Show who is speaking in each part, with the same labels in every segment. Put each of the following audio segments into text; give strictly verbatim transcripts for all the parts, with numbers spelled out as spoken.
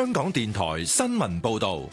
Speaker 1: 香港電台新聞報道。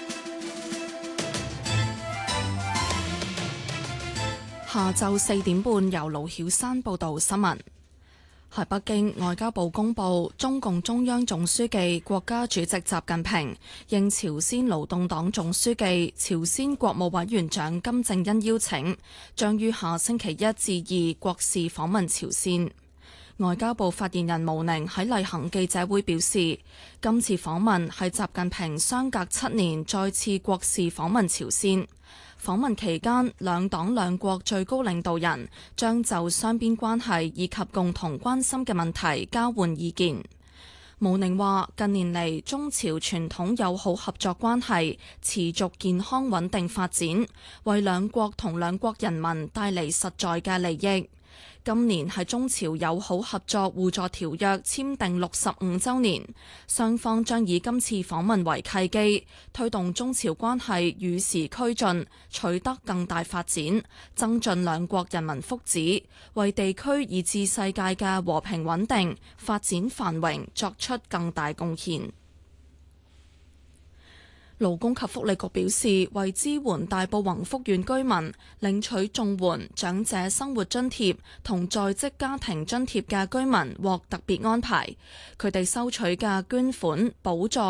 Speaker 2: 下晝四點半，由盧曉山報道新聞。喺北京，外交部公布，中共中央總書記、國家主席習近平應朝鮮勞動黨總書記、朝鮮國務委員長金正恩邀請，將於下星期一至二國事訪問朝鮮。外交部發言人毛寧喺例行記者會表示，今次訪問係習近平相隔七年再次國事訪問朝鮮。訪問期間，兩黨兩國最高領導人將就雙邊關係以及共同關心嘅問題交換意見。毛寧話：近年嚟，中朝傳統友好合作關係持續健康穩定發展，為兩國同兩國人民帶嚟實在嘅利益。今年係中朝友好合作互助條約簽訂六十五週年，雙方將以今次訪問為契機，推動中朝關係與時俱進，取得更大發展，增進兩國人民福祉，為地區以至世界嘅和平穩定、發展繁榮作出更大貢獻。勞工及福利局表示，為支援大埔宏福縣居民領取綜援、長者生活津貼同在職家庭津貼嘅居民獲特別安排，佢哋收取嘅捐款補助